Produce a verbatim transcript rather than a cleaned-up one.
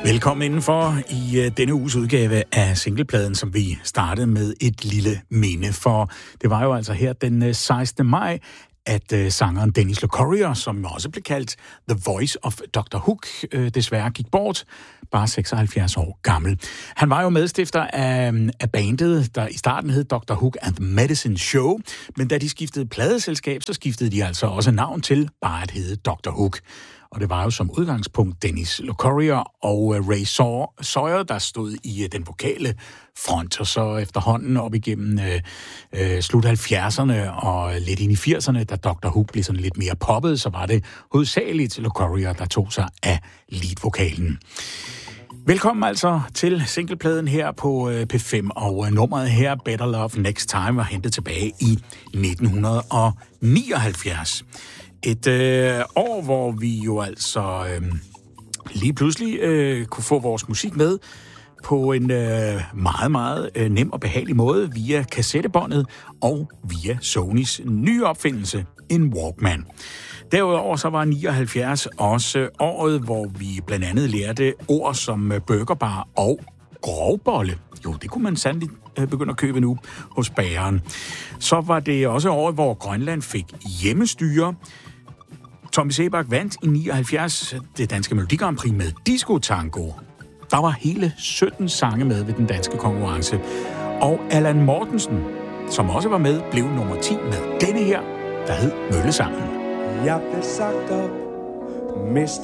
Velkommen indenfor i uh, denne uges udgave af singlepladen, som vi startede med et lille minde. For det var jo altså her den uh, sekstende maj, at uh, sangeren Dennis LeCurrier, som også blev kaldt The Voice of doktor Hook, uh, desværre gik bort, bare seksoghalvfjerds år gammel. Han var jo medstifter af, af bandet, der i starten hed doktor Hook and the Medicine Show, men da de skiftede pladeselskab, så skiftede de altså også navn til bare at hedde doktor Hook. Og det var jo som udgangspunkt Dennis LeCurrier og Ray Sawyer, der stod i den vokale front, og så efterhånden op igennem øh, øh, slut halvfjerdserne og lidt ind i firserne, da doktor Hook blev sådan lidt mere poppet, så var det hovedsageligt LeCurrier, der tog sig af leadvokalen. Velkommen altså til singlepladen her på øh, P fem, og øh, nummeret her, Better Love Next Time, var hentet tilbage i nitten nioghalvfjerds. Et øh, år, hvor vi jo altså øh, lige pludselig øh, kunne få vores musik med på en øh, meget, meget øh, nem og behagelig måde via kassettebåndet og via Sonys nye opfindelse, en Walkman. Derudover så var nioghalvfjerds også året, hvor vi blandt andet lærte ord som burgerbar og grovbolle. Jo, det kunne man sandelig begynde at købe nu hos bageren. Så var det også året, hvor Grønland fik hjemmestyre. Tommy Sebak vandt i nioghalvfjerds det danske Melodi Grand Prix med Disco Tango. Der var hele sytten sange med ved den danske konkurrence. Og Allan Mortensen, som også var med, blev nummer ti med denne her, der hed Møllesangen. Jeg blev sagt op, mister